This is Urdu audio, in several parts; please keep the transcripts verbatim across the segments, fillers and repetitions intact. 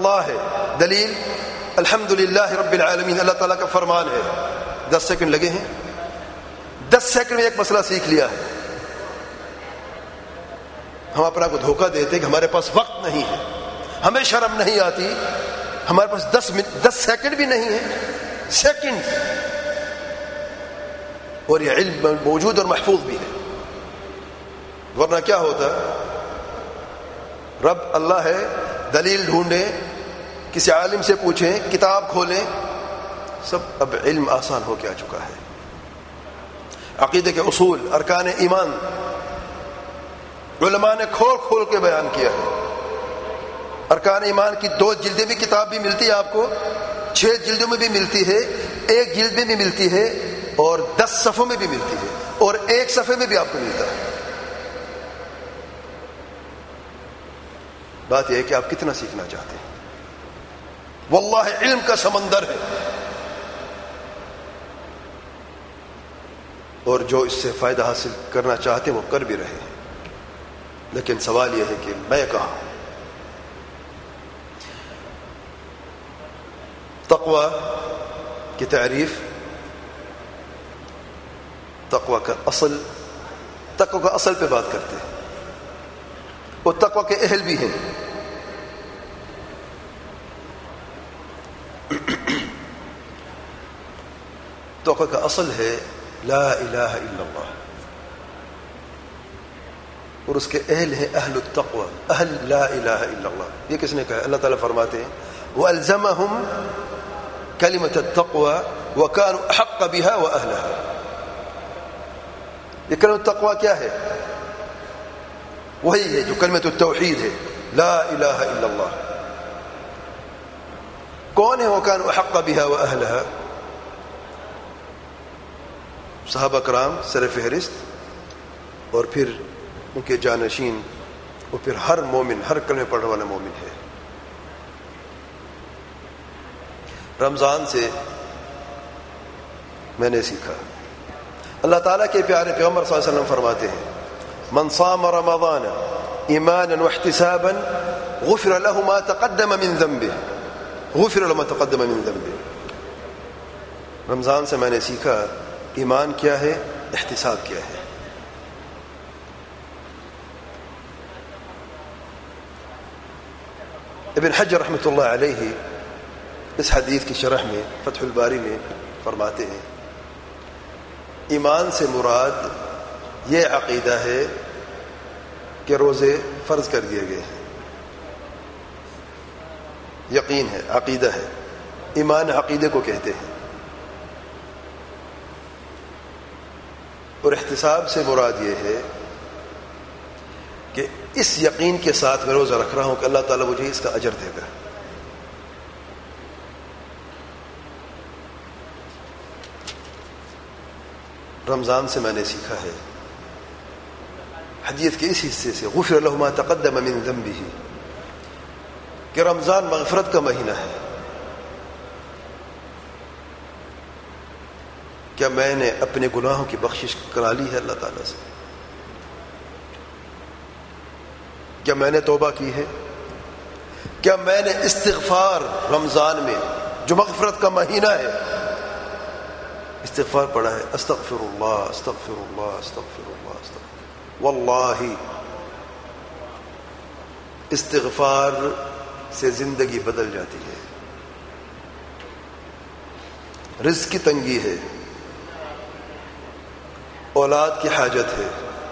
اللہ ہے. دلیل الحمدللہ رب العالمین، اللہ تعالیٰ کا فرمان ہے. دس سیکنڈ لگے ہیں، دس سیکنڈ میں ایک مسئلہ سیکھ لیا ہے. ہم اپنا کو دھوکہ دیتے کہ ہمارے پاس وقت نہیں ہے، ہمیں شرم نہیں آتی، ہمارے پاس دس منٹ دس سیکنڈ بھی نہیں ہے. سیکنڈ، اور یہ علم موجود اور محفوظ بھی ہے. ورنہ کیا ہوتا؟ رب اللہ ہے، دلیل ڈھونڈیں، کسی عالم سے پوچھیں، کتاب کھولیں، سب اب علم آسان ہو کے آ چکا ہے. عقیدے کے اصول، ارکان ایمان علماء نے کھول کھول کے بیان کیا ہے. ارکان ایمان کی دو جلدیں بھی کتاب بھی ملتی ہے آپ کو، چھ جلدوں میں بھی ملتی ہے، ایک جلد میں بھی ملتی ہے، اور دس صفحوں میں بھی ملتی ہے، اور ایک صفحے میں بھی آپ کو ملتا ہے. بات یہ ہے کہ آپ کتنا سیکھنا چاہتے ہیں. واللہ علم کا سمندر ہے، اور جو اس سے فائدہ حاصل کرنا چاہتے ہیں وہ کر بھی رہے ہیں. لیکن سوال یہ ہے کہ میں کہاں. تقوی کی تعریف، تقوی کا اصل، تقوی کا اصل پہ بات کرتے ہیں، اور تقوی کے اہل بھی ہیں. تقوی کا اصل ہے لا الہ الا اللہ، اور اس کے اہل ہیں اہل التقوی، اہل لا الہ الا اللہ. یہ کس نے کہا؟ اللہ تعالیٰ فرماتے ہیں وَأَلْزَمَهُمْ كَلِمَةَ التَّقْوَى وَكَانُوا أَحَقَّ بِهَا وَأَهْلَهَا. یہ کلمۃ التقوی کیا ہے؟ وہی ہے جو کلمۃ التوحید ہے، لا الہ الا اللہ. کون ہے وَكَانُوا أَحَقَّ بِهَا وَأَهْلَهَا؟ صحابہ کرام سر فہرست، اور پھر ان کے جانشین، اور پھر ہر مومن، ہر کلمہ پڑھنے والا مومن ہے. رمضان سے میں نے سیکھا، اللہ تعالیٰ کے پیارے پیغمبر صلی اللہ علیہ وسلم فرماتے ہیں من صام رمضان ایمانا واحتسابا غفر له ما تقدم من ذنبه، غفر له ما تقدم من ذنبه. رمضان سے میں نے سیکھا ایمان کیا ہے، احتساب کیا ہے. ابن حجر رحمۃ اللہ علیہ اس حدیث کی شرح میں فتح الباری میں فرماتے ہیں ایمان سے مراد یہ عقیدہ ہے کہ روزے فرض کر دیے گئے ہیں. یقین ہے، عقیدہ ہے. ایمان عقیدے کو کہتے ہیں. اور احتساب سے مراد یہ ہے کہ اس یقین کے ساتھ میں روزہ رکھ رہا ہوں کہ اللہ تعالیٰ مجھے اس کا اجر دے گا. رمضان سے میں نے سیکھا ہے حدیث کے اس حصے سے غفر له ما تقدم من ذنبه کہ رمضان مغفرت کا مہینہ ہے. کیا میں نے اپنے گناہوں کی بخشش کرا لی ہے اللہ تعالیٰ سے؟ کیا میں نے توبہ کی ہے؟ کیا میں نے استغفار رمضان میں جو مغفرت کا مہینہ ہے استغفار پڑھا ہے؟ استغفر اللہ استغفر اللہ استغفر اللہ استغفر. واللہ استغفار سے زندگی بدل جاتی ہے. رزق کی تنگی ہے، اولاد کی حاجت ہے،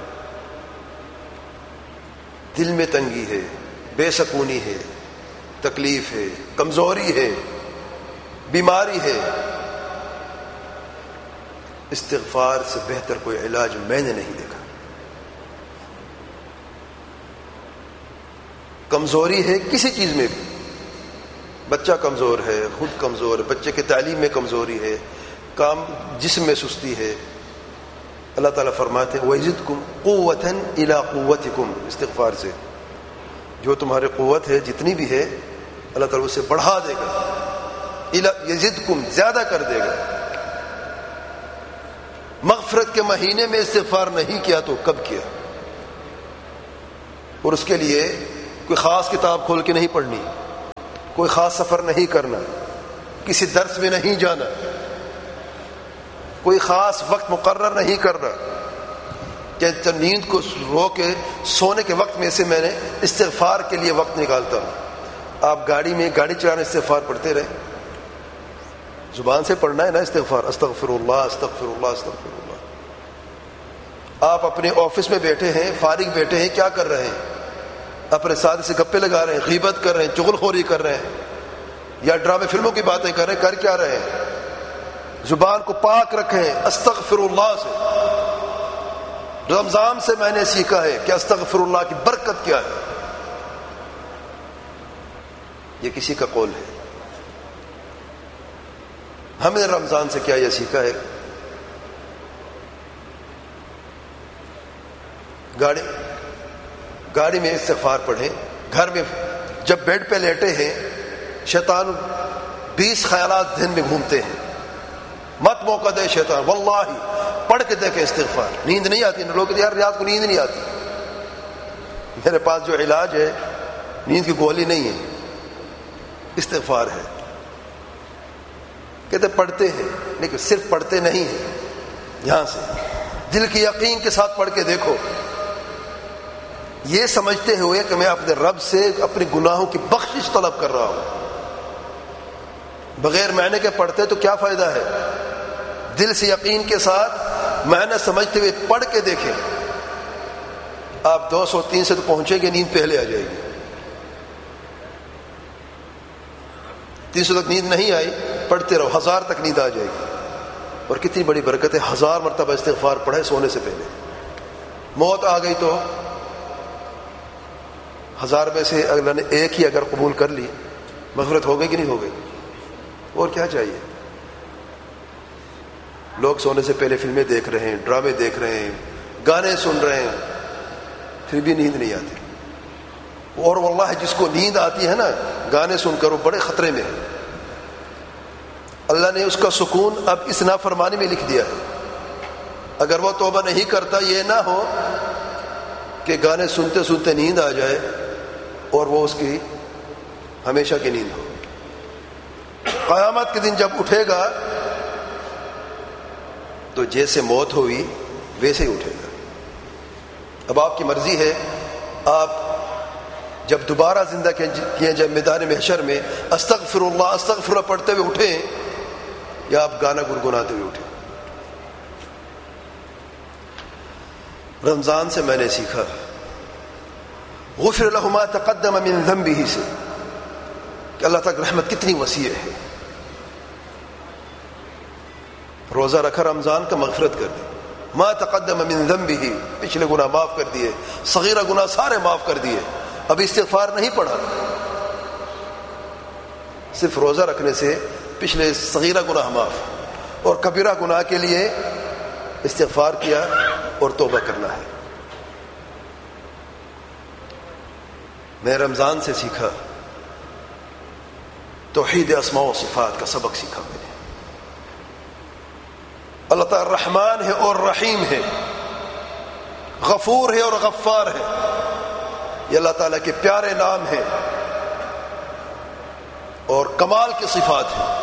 دل میں تنگی ہے، بے سکونی ہے، تکلیف ہے، کمزوری ہے، بیماری ہے. استغفار سے بہتر کوئی علاج میں نے نہیں دیکھا. کمزوری ہے کسی چیز میں بھی، بچہ کمزور ہے، خود کمزور ہے، بچے کی تعلیم میں کمزوری ہے، کام جسم میں سستی ہے، اللہ تعالیٰ فرماتے ہیں وَيَزِدْكُمْ قُوَّةً إِلَىٰ قُوَّتِكُمْ. استغفار سے جو تمہاری قوت ہے جتنی بھی ہے اللہ تعالیٰ اسے بڑھا دے گا. یزدکم زیادہ کر دے گا. مغفرت کے مہینے میں استغفار نہیں کیا تو کب کیا؟ اور اس کے لیے کوئی خاص کتاب کھول کے نہیں پڑھنی، کوئی خاص سفر نہیں کرنا، کسی درس میں نہیں جانا، کوئی خاص وقت مقرر نہیں کرنا کہ نیند کو رو کے سونے کے وقت میں سے میں نے استغفار کے لیے وقت نکالتا ہوں۔ آپ گاڑی میں گاڑی چلانے استغفار پڑھتے رہے، زبان سے پڑھنا ہے نا استغفار، استغفر اللہ استغفر اللہ استغفر اللہ۔ آپ اپنے آفس میں بیٹھے ہیں، فارغ بیٹھے ہیں، کیا کر رہے ہیں؟ اپنے ساتھی سے گپے لگا رہے ہیں، غیبت کر رہے ہیں، چغل خوری کر رہے ہیں، یا ڈرامے فلموں کی باتیں کر رہے ہیں، کر کیا رہے ہیں؟ زبان کو پاک رکھیں استغفر اللہ سے۔ رمضان سے میں نے سیکھا ہے کہ استغفر اللہ کی برکت کیا ہے، یہ کسی کا قول ہے۔ ہم نے رمضان سے کیا یہ سیکھا ہے؟ گاڑی گاڑی میں استغفار پڑھیں، گھر میں جب بیڈ پہ لیٹے ہیں شیطان بیس خیالات ذہن میں گھومتے ہیں، مت موقع دے شیطان، واللہ پڑھ کے دیکھیں استغفار۔ نیند نہیں آتی، لوگ کہتے ہیں یار رات کو نیند نہیں آتی، میرے پاس جو علاج ہے نیند کی گولی نہیں ہے، استغفار ہے۔ کہتے پڑھتے ہیں لیکن صرف پڑھتے نہیں ہیں، یہاں سے دل کی یقین کے ساتھ پڑھ کے دیکھو، یہ سمجھتے ہوئے کہ میں اپنے رب سے اپنے گناہوں کی بخشش طلب کر رہا ہوں۔ بغیر معنی کے پڑھتے تو کیا فائدہ ہے؟ دل سے یقین کے ساتھ معنی سمجھتے ہوئے پڑھ کے دیکھیں، آپ دو سو تین سے تو پہنچیں گے، نیند پہلے آ جائے گی۔ تین سو تک نیند نہیں آئی، پڑھتے رہو، ہزار تک نیند آ جائے گی۔ اور کتنی بڑی برکت ہے، ہزار مرتبہ استغفار پڑھے سونے سے پہلے۔ موت آ گئی تو ہزار میں سے اللہ نے ایک ہی اگر قبول کر لی، مغفرت ہو گئی کہ نہیں ہو گئی؟ اور کیا چاہیے؟ لوگ سونے سے پہلے فلمیں دیکھ رہے ہیں، ڈرامے دیکھ رہے ہیں، گانے سن رہے ہیں، پھر بھی نیند نہیں آتی۔ اور واللہ جس کو نیند آتی ہے نا گانے سن کر، وہ بڑے خطرے میں ہے۔ اللہ نے اس کا سکون اب اس نافرمانی میں لکھ دیا ہے۔ اگر وہ توبہ نہیں کرتا، یہ نہ ہو کہ گانے سنتے سنتے نیند آ جائے اور وہ اس کی ہمیشہ کی نیند ہو۔ قیامت کے دن جب اٹھے گا تو جیسے موت ہوئی ویسے ہی اٹھے گا۔ اب آپ کی مرضی ہے، آپ جب دوبارہ زندہ کیے جائے میدان محشر میں استغفر اللہ استغفر اللہ پڑھتے ہوئے اٹھیں، یا آپ گانا گنگناتے ہوئے اٹھیں۔ رمضان سے میں نے سیکھا غفر لہ ما تقدم من ذنبہ سے کہ اللہ تک رحمت کتنی وسیع ہے۔ روزہ رکھا رمضان کا، مغفرت کر دی، ما تقدم من ذنبہ، پچھلے گناہ معاف کر دیے، صغیرہ گناہ سارے معاف کر دیے۔ اب استغفار نہیں پڑھا، صرف روزہ رکھنے سے پچھلے صغیرہ گناہ معاف، اور کبیرہ گناہ کے لیے استغفار کیا اور توبہ کرنا ہے۔ میں رمضان سے سیکھا توحید اسماء و صفات کا سبق سیکھا میں نے۔ اللہ تعالی رحمان ہے اور رحیم ہے، غفور ہے اور غفار ہے، یہ اللہ تعالیٰ کے پیارے نام ہیں اور کمال کی صفات ہیں۔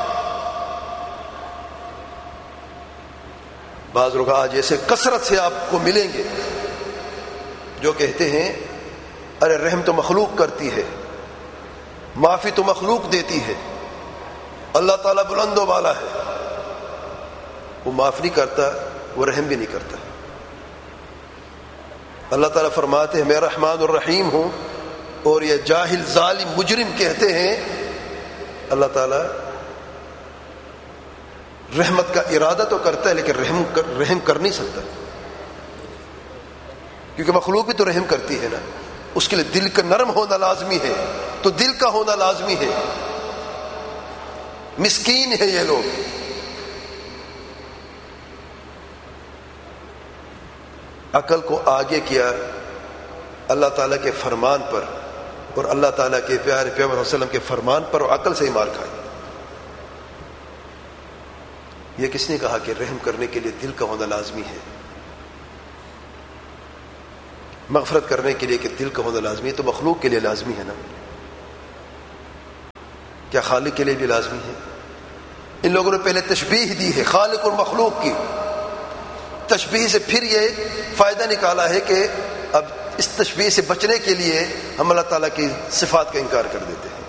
بعض لوگ آج ایسے کثرت سے آپ کو ملیں گے جو کہتے ہیں ارے رحم تو مخلوق کرتی ہے، معافی تو مخلوق دیتی ہے، اللہ تعالیٰ بلند و بالا ہے، وہ معاف نہیں کرتا، وہ رحم بھی نہیں کرتا۔ اللہ تعالیٰ فرماتے ہیں میں رحمان الرحیم ہوں، اور یہ جاہل ظالم مجرم کہتے ہیں اللہ تعالیٰ رحمت کا ارادہ تو کرتا ہے لیکن رحم کر رحم کر نہیں سکتا، کیونکہ مخلوق بھی تو رحم کرتی ہے نا، اس کے لیے دل کا نرم ہونا لازمی ہے، تو دل کا ہونا لازمی ہے۔ مسکین ہے یہ لوگ، عقل کو آگے کیا اللہ تعالیٰ کے فرمان پر اور اللہ تعالیٰ کے پیارے پیغمبر صلی اللہ علیہ وسلم کے فرمان پر، اور عقل سے ہی مار کھائی۔ یہ کس نے کہا کہ رحم کرنے کے لیے دل کا ہونا لازمی ہے، مغفرت کرنے کے لیے کہ دل کا ہونا لازمی ہے؟ تو مخلوق کے لیے لازمی ہے نا۔ کیا خالق کے لیے بھی لازمی ہے؟ ان لوگوں نے پہلے تشبیہ دی ہے خالق اور مخلوق کی، تشبیہ سے پھر یہ فائدہ نکالا ہے کہ اب اس تشبیہ سے بچنے کے لیے ہم اللہ تعالیٰ کی صفات کا انکار کر دیتے ہیں۔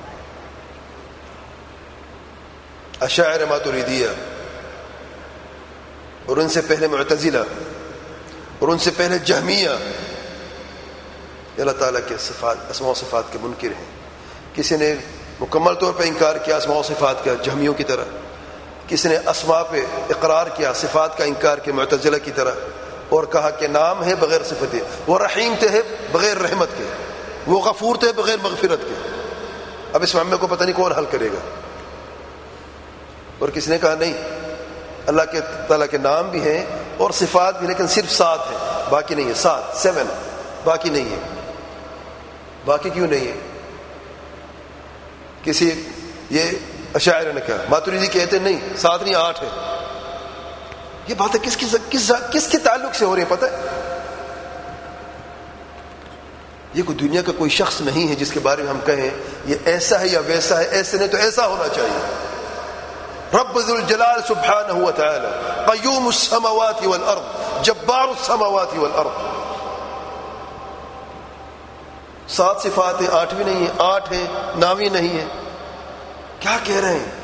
اشاعرہ ماتریدیہ اور ان سے پہلے معتزلہ اور ان سے پہلے جہمیہ اللہ تعالیٰ کے صفات اسماء و صفات کے منکر ہیں۔ کسی نے مکمل طور پہ انکار کیا اسماء و صفات کا جہمیوں کی طرح، کسی نے اسماء پہ اقرار کیا صفات کا انکار کیا معتزلہ کی طرح، اور کہا کہ نام ہے بغیر صفت ہے، وہ رحیم تھے بغیر رحمت کے، وہ غفور تھے بغیر مغفرت کے۔ اب اس معاملے کو پتہ نہیں کون حل کرے گا۔ اور کسی نے کہا نہیں، اللہ کے تعالیٰ کے نام بھی ہیں اور صفات بھی، لیکن صرف سات ہیں باقی نہیں ہے، سات سیون باقی نہیں ہے۔ باقی کیوں نہیں ہے؟ کسی یہ اشاعرہ نے کہا، ماتریدی کہتے نہیں سات نہیں آٹھ ہے۔ یہ بات ہے کس کی کس کس کے تعلق سے ہو رہی ہے پتہ ہے؟ یہ کوئی دنیا کا کوئی شخص نہیں ہے جس کے بارے میں ہم کہیں یہ ایسا ہے یا ویسا ہے، ایسے نہیں تو ایسا ہونا چاہیے۔ رب ذو الجلال سبحانہ و تعالی قیوم السماوات والارض جبار السماوات والارض۔ سات صفات ہیں، آٹھ بھی نہیں ہے، آٹھ ہیں ناوی نہیں ہے۔ کیا کہہ رہے ہیں؟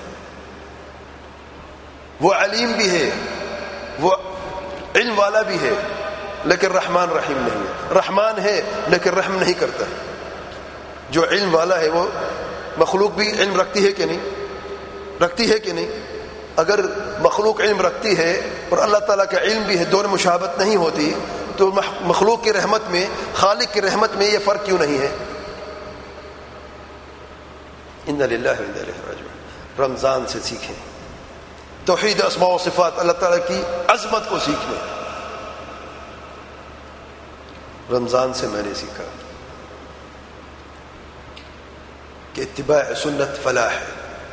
وہ علیم بھی ہے، وہ علم والا بھی ہے، لیکن رحمان رحیم نہیں ہے۔ رحمان ہے لیکن رحم نہیں کرتا۔ جو علم والا ہے وہ مخلوق بھی علم رکھتی ہے کہ نہیں؟ رکھتی ہے کہ نہیں؟ اگر مخلوق علم رکھتی ہے اور اللہ تعالیٰ کا علم بھی ہے، دونوں مشابہت نہیں ہوتی، تو مخلوق کی رحمت میں خالق کی رحمت میں یہ فرق کیوں نہیں ہے؟ انا للہ و انا الیہ راجعون۔ رمضان سے سیکھیں توحید اسماء و صفات، اللہ تعالیٰ کی عظمت کو سیکھیں۔ رمضان سے میں نے سیکھا کہ اتباع سنت فلاح ہے۔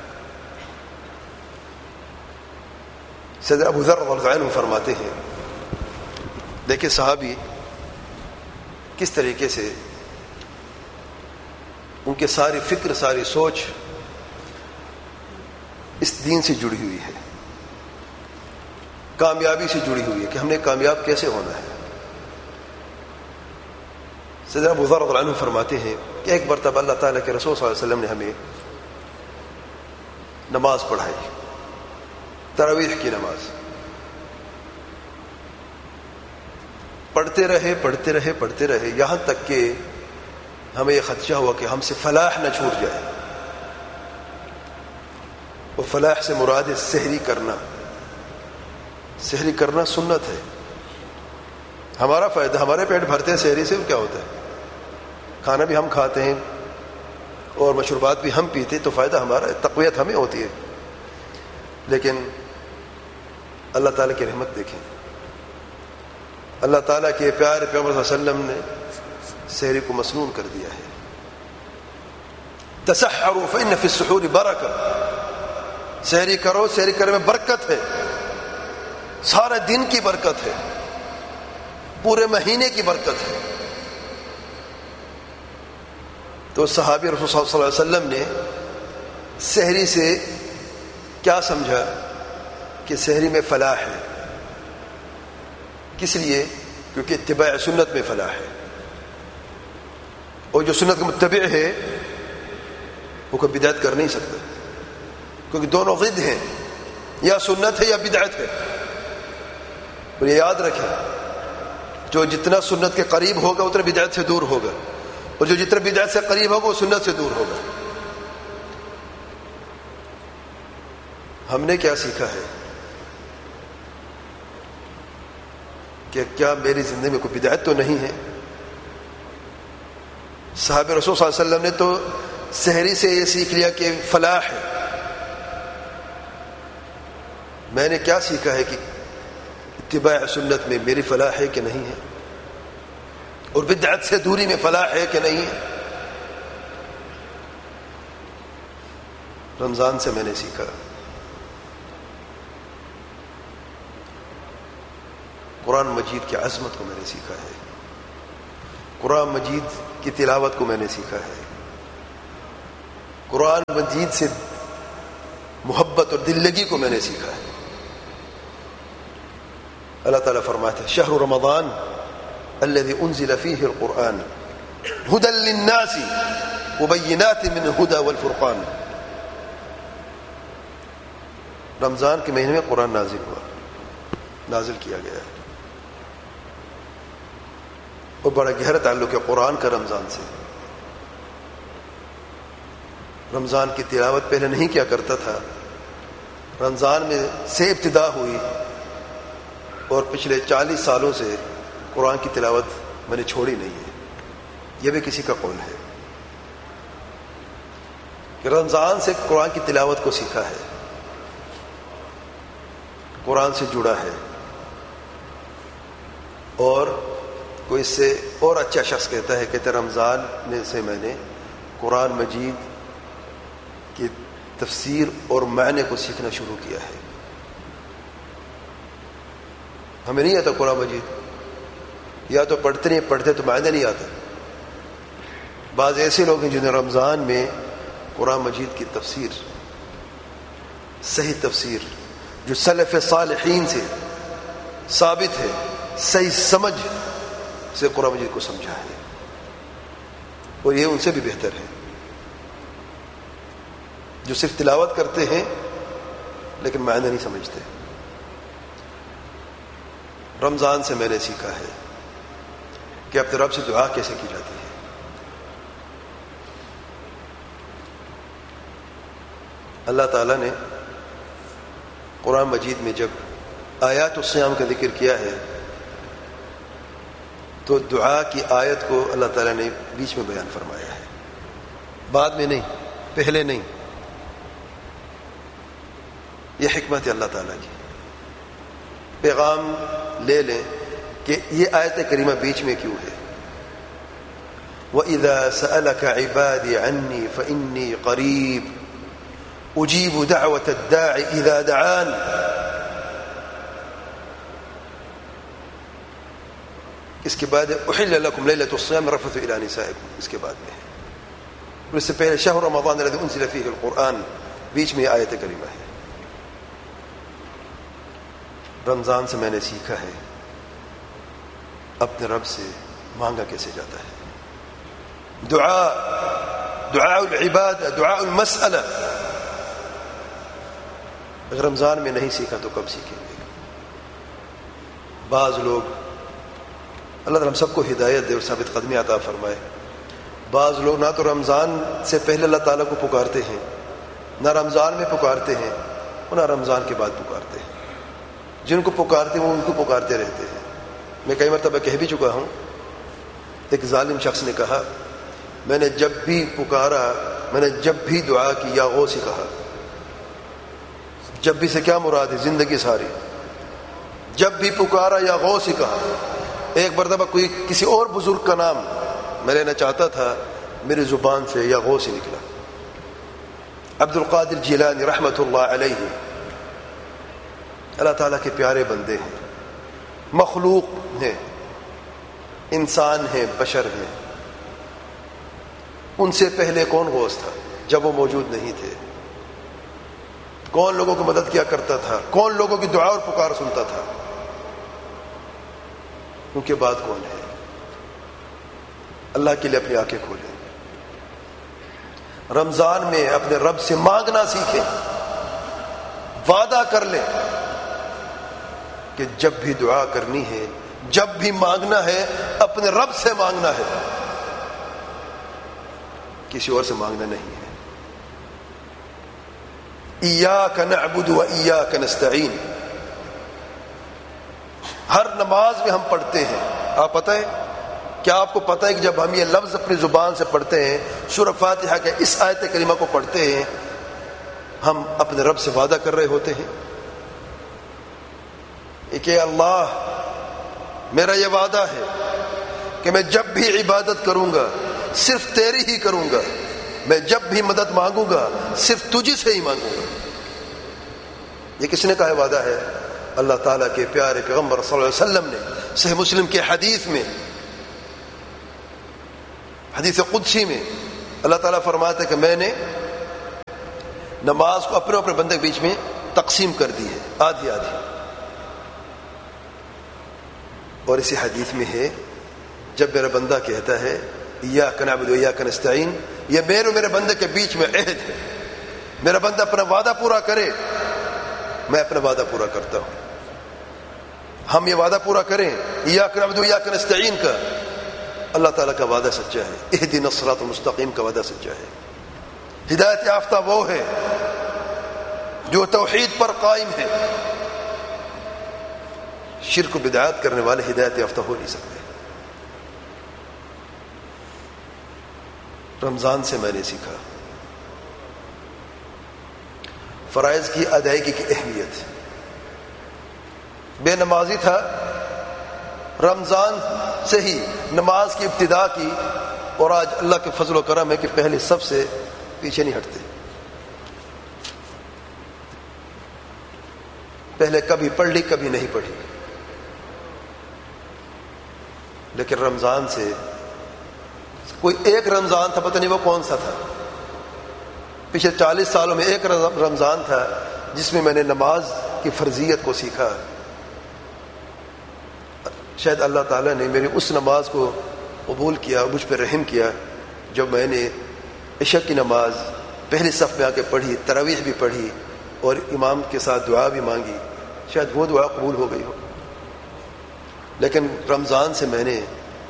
سیدنا ابو ذر رضی اللہ عنہ فرماتے ہیں، دیکھیں صحابی کس طریقے سے ان کے ساری فکر ساری سوچ اس دین سے جڑی ہوئی ہے، کامیابی سے جڑی ہوئی ہے کہ ہم نے کامیاب کیسے ہونا ہے۔ سیدنا ابو ذر رضی اللہ عنہ فرماتے ہیں کہ ایک مرتبہ اللہ تعالیٰ کے رسول صلی اللہ علیہ وسلم نے ہمیں نماز پڑھائی، تراویح کی نماز پڑھتے رہے پڑھتے رہے پڑھتے رہے یہاں تک کہ ہمیں یہ خدشہ ہوا کہ ہم سے فلاح نہ چھوٹ جائے۔ وہ فلاح سے مراد ہے سحری کرنا۔ سحری کرنا سنت ہے، ہمارا فائدہ، ہمارے پیٹ بھرتے ہیں سحری سے، کیا ہوتا ہے؟ کھانا بھی ہم کھاتے ہیں اور مشروبات بھی ہم پیتے، تو فائدہ ہمارا ہے، تقویت ہمیں ہوتی ہے۔ لیکن اللہ تعالیٰ کی رحمت دیکھیں، اللہ تعالیٰ کے پیارے پیغمبر صلی اللہ علیہ وسلم نے سحری کو مسنون کر دیا ہے۔ تسحروا فإن في السحور برکہ، سحری کرو، سحری کرنے میں برکت ہے، سارے دن کی برکت ہے، پورے مہینے کی برکت ہے۔ تو صحابی رسول صلی اللہ علیہ وسلم نے سحری سے کیا سمجھا کہ سحری میں فلاح ہے۔ کس لیے؟ کیونکہ اتباع سنت میں فلاح ہے، اور جو سنت کا متبع ہے وہ کوئی بدعت کر نہیں سکتا، کیونکہ دونوں ضد ہیں، یا سنت ہے یا بدعت ہے۔ اور یہ یاد رکھیں، جو جتنا سنت کے قریب ہوگا اتنا بدعت سے دور ہوگا، اور جو جتنا بدعت سے قریب ہوگا وہ سنت سے دور ہوگا۔ ہم نے کیا سیکھا ہے کہ کیا میری زندگی میں کوئی بدعت تو نہیں ہے؟ صحابہ رسول صلی اللہ علیہ وسلم نے تو سحری سے یہ سیکھ لیا کہ فلاح ہے۔ میں نے کیا سیکھا ہے کہ اتباع سنت میں میری فلاح ہے کہ نہیں ہے، اور بدعت سے دوری میں فلاح ہے کہ نہیں ہے۔ رمضان سے میں نے سیکھا، قرآن مجید کی عظمت کو میں نے سیکھا ہے، قرآن مجید کی تلاوت کو میں نے سیکھا ہے، قرآن مجید سے محبت اور دل لگی کو میں نے سیکھا ہے. اللہ تعالیٰ فرماتے ہیں شہر رمضان الذي انزل فيه القرآن هدى للناس وبينات من الهدى والفرقان. رمضان کے مہینے میں قرآن نازل ہوا, نازل کیا گیا ہے, اور بڑا گہرا تعلق ہے قرآن کا رمضان سے. رمضان کی تلاوت پہلے نہیں کیا کرتا تھا, رمضان میں سے ابتدا ہوئی, اور پچھلے چالیس سالوں سے قرآن کی تلاوت میں نے چھوڑی نہیں ہے. یہ بھی کسی کا قول ہے کہ رمضان سے قرآن کی تلاوت کو سیکھا ہے, قرآن سے جڑا ہے, اور کوئی اس سے اور اچھا شخص کہتا ہے کہ رمضان میں سے میں نے قرآن مجید کی تفسیر اور معنی کو سیکھنا شروع کیا ہے. ہمیں نہیں آتا قرآن مجید, یا تو پڑھتے نہیں پڑھتے تو معنی نہیں آتا. بعض ایسے لوگ ہیں جنہیں رمضان میں قرآن مجید کی تفسیر, صحیح تفسیر جو سلف صالحین سے ثابت ہے, صحیح سمجھ سے قرآن مجید کو سمجھا ہے, اور یہ ان سے بھی بہتر ہے جو صرف تلاوت کرتے ہیں لیکن معنی نہیں سمجھتے. رمضان سے میں نے سیکھا ہے کہ اپنے رب سے دعا کیسے کی جاتی ہے. اللہ تعالیٰ نے قرآن مجید میں جب آیات الصیام کا ذکر کیا ہے تو دعا کی آیت کو اللہ تعالیٰ نے بیچ میں بیان فرمایا ہے, بعد میں نہیں, پہلے نہیں. یہ حکمت ہے اللہ تعالیٰ کی. پیغام لے لیں کہ یہ آیت کریمہ بیچ میں کیوں ہے. وَإِذَا سَأَلَكَ عِبَادِي عَنِّي فَإِنِّي قَرِيبٌ أُجِيبُ دَعْوَةَ الدَّاعِ إِذَا دَعَانِ. اس کے بعد أُحِلَّ لَكُمْ لَيْلَةُ الصِّيَامِ الرَّفَثُ إِلَىٰ نِسَائِكُمْ, اس کے بعد میں ہے. اور اس سے پہلے شہر رمضان الذي أنزل فيه القرآن, بیچ میں آیت کریمہ ہے. رمضان سے میں نے سیکھا ہے اپنے رب سے مانگا کیسے جاتا ہے. دعا, دعاء العبادہ, دعاء المسئلہ. اگر رمضان میں نہیں سیکھا تو کب سیکھیں گے؟ بعض لوگ, اللہ تعالیٰ ہم سب کو ہدایت دے اور ثابت قدمی عطا فرمائے, بعض لوگ نہ تو رمضان سے پہلے اللہ تعالیٰ کو پکارتے ہیں, نہ رمضان میں پکارتے ہیں, اور نہ رمضان کے بعد پکارتے ہیں. جن کو پکارتے ہیں وہ ان کو پکارتے رہتے ہیں. میں کئی مرتبہ کہہ بھی چکا ہوں, ایک ظالم شخص نے کہا میں نے جب بھی پکارا, میں نے جب بھی دعا کی یا غوث ہی کہا. جب بھی سے کیا مراد ہے؟ زندگی ساری جب بھی پکارا یا غوث ہی کہا. ایک مرتبہ کوئی کسی اور بزرگ کا نام میں لینا چاہتا تھا, میری زبان سے یا غوث ہی نکلا. عبد القادر جیلانی رحمۃ اللہ علیہ اللہ تعالیٰ کے پیارے بندے ہیں, مخلوق ہیں, انسان ہیں, بشر ہیں. ان سے پہلے کون غوث تھا جب وہ موجود نہیں تھے؟ کون لوگوں کی مدد کیا کرتا تھا؟ کون لوگوں کی دعا اور پکار سنتا تھا؟ ان کے بعد کون ہے؟ اللہ کے لیے اپنی آنکھیں کھولیں. رمضان میں اپنے رب سے مانگنا سیکھیں, وعدہ کر لیں کہ جب بھی دعا کرنی ہے, جب بھی مانگنا ہے, اپنے رب سے مانگنا ہے, کسی اور سے مانگنا نہیں ہے. ایاک نعبد و ایاک نستعین, ہر نماز میں ہم پڑھتے ہیں. آپ پتہ ہے, کیا آپ کو پتہ ہے کہ جب ہم یہ لفظ اپنی زبان سے پڑھتے ہیں, سورہ فاتحہ کے اس آیت کریمہ کو پڑھتے ہیں, ہم اپنے رب سے وعدہ کر رہے ہوتے ہیں کہ اللہ میرا یہ وعدہ ہے کہ میں جب بھی عبادت کروں گا صرف تیری ہی کروں گا, میں جب بھی مدد مانگوں گا صرف تجھ سے ہی مانگوں گا. یہ کس نے کہا وعدہ ہے؟ اللہ تعالیٰ کے پیارے پیغمبر صلی اللہ علیہ وسلم نے صحیح مسلم کے حدیث میں, حدیث قدسی میں اللہ تعالیٰ فرماتا ہے کہ میں نے نماز کو اپنے اپنے بندے کے بیچ میں تقسیم کر دی ہے، آدھی آدھی. اور اسی حدیث میں ہے جب میرا بندہ کہتا ہے ایاک نعبد و ایاک نستعین، یہ میرے میرے بندے کے بیچ میں عہد ہے. میرا بندہ اپنا وعدہ پورا کرے، میں اپنا وعدہ پورا کرتا ہوں. ہم یہ وعدہ پورا کریں ایاک نعبد و ایاک نستعین کا، اللہ تعالیٰ کا وعدہ سچا ہے. اہدنا الصراط المستقیم کا وعدہ سچا ہے. ہدایت یافتہ وہ ہے جو توحید پر قائم ہے. شرک و بدعات کرنے والے ہدایت یافتہ ہو نہیں سکتے. رمضان سے میں نے سیکھا فرائض کی ادائیگی کی اہمیت. بے نمازی تھا، رمضان سے ہی نماز کی ابتدا کی، اور آج اللہ کے فضل و کرم ہے کہ پہلے سب سے پیچھے نہیں ہٹتے. پہلے کبھی پڑھ لی کبھی نہیں پڑھی، لیکن رمضان سے کوئی ایک رمضان تھا، پتہ نہیں وہ کون سا تھا، پچھلے چالیس سالوں میں ایک رمضان تھا جس میں میں نے نماز کی فرضیت کو سیکھا. شاید اللہ تعالیٰ نے میری اس نماز کو قبول کیا، مجھ پہ رحم کیا، جب میں نے عشاء کی نماز پہلی صف میں آ کے پڑھی، تراویح بھی پڑھی اور امام کے ساتھ دعا بھی مانگی. شاید وہ دعا قبول ہو گئی ہو. لیکن رمضان سے میں نے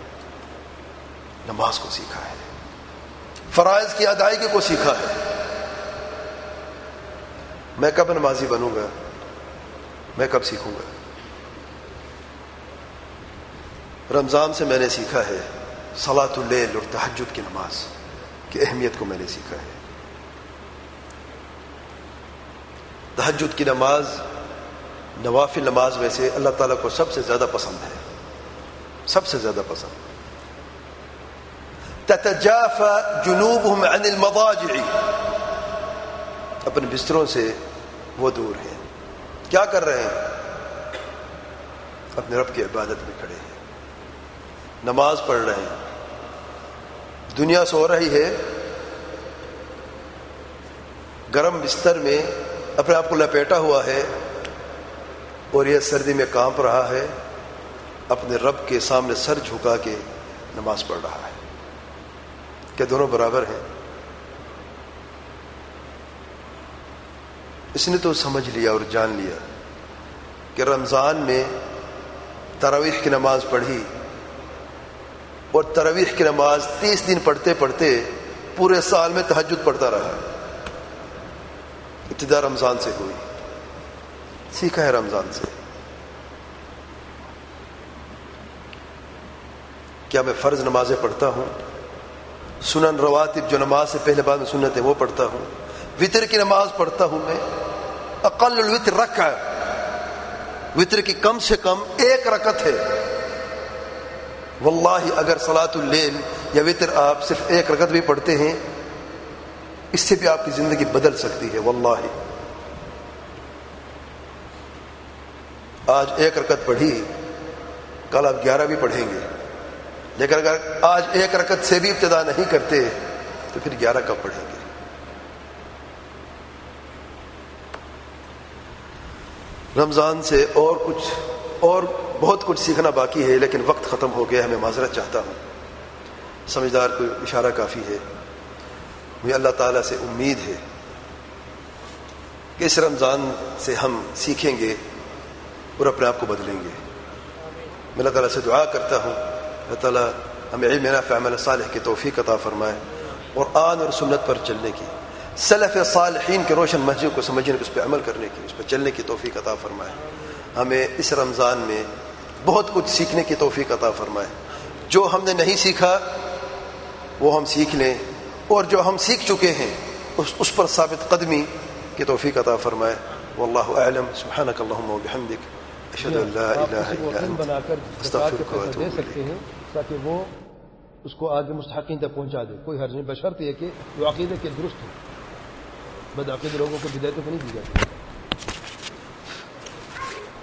نماز کو سیکھا ہے، فرائض کی ادائیگی کو سیکھا ہے. میں کب نمازی بنوں گا؟ میں کب سیکھوں گا؟ رمضان سے میں نے سیکھا ہے صلاۃ اللیل اور تہجد کی نماز کی اہمیت کو میں نے سیکھا ہے. تہجد کی نماز نوافل نماز میں سے اللہ تعالیٰ کو سب سے زیادہ پسند ہے، سب سے زیادہ پسند. تتجافى جنوبهم عن المضاجع، اپنے بستروں سے وہ دور ہیں. کیا کر رہے ہیں؟ اپنے رب کی عبادت میں کھڑے ہیں، نماز پڑھ رہے ہیں. دنیا سو رہی ہے، گرم بستر میں اپنے آپ کو لپیٹا ہوا ہے، اور یہ سردی میں کانپ رہا ہے، اپنے رب کے سامنے سر جھکا کے نماز پڑھ رہا ہے. کیا دونوں برابر ہیں؟ اس نے تو سمجھ لیا اور جان لیا کہ رمضان میں تراویح کی نماز پڑھی، اور تراویح کی نماز تیس دن پڑھتے پڑھتے پورے سال میں تہجد پڑھتا رہا. ابتدا رمضان سے ہوئی، سیکھا ہے رمضان سے. کیا میں فرض نمازیں پڑھتا ہوں؟ سنن رواتب جو نماز سے پہلے بعد میں سنت ہے وہ پڑھتا ہوں. وتر کی نماز پڑھتا ہوں میں، اقل الوتر رکعہ، وتر کی کم سے کم ایک رکعت ہے. واللہ اگر صلاۃ اللیل یا وتر آپ صرف ایک رکعت بھی پڑھتے ہیں، اس سے بھی آپ کی زندگی بدل سکتی ہے. واللہ آج ایک رکعت پڑھی، کل آپ گیارہ بھی پڑھیں گے، لیکن اگر آج ایک رکعت سے بھی ابتدا نہیں کرتے تو پھر گیارہ کب پڑھیں گے؟ رمضان سے اور کچھ اور بہت کچھ سیکھنا باقی ہے، لیکن وقت ختم ہو گیا ہے. میں معذرت چاہتا ہوں، سمجھدار کو اشارہ کافی ہے. مجھے اللہ تعالیٰ سے امید ہے کہ اس رمضان سے ہم سیکھیں گے اور اپنے آپ کو بدلیں گے. میں اللہ تعالیٰ سے دعا کرتا ہوں اللہ تعالیٰ ہمیں علم نافع عمل صالح کی توفیق عطا فرمائے، اور قرآن اور سنت پر چلنے کی، سلف صالحین کے روشن منہج کو سمجھنے کی، اس پہ عمل کرنے کی، اس پہ چلنے کی توفیق عطا فرمائے. ہمیں اس رمضان میں بہت کچھ سیکھنے کی توفیق عطا فرمائے. جو ہم نے نہیں سیکھا وہ ہم سیکھ لیں، اور جو ہم سیکھ چکے ہیں اس, اس پر ثابت قدمی کی توفیق عطا فرمائے. واللہ اعلم. سبحانک اللہم و بحمدک، اشہد ان لا الہ الا انت، استغفرک و اتوب الیک. تاکہ وہ اس کو آگے مستحقین تک پہنچا دے. کوئی حرج نہیں، بشرط یہ کہ وہ عقیدے کے درست ہو. بد عقیدے لوگوں کو ہدایت تو نہیں دی جاتی.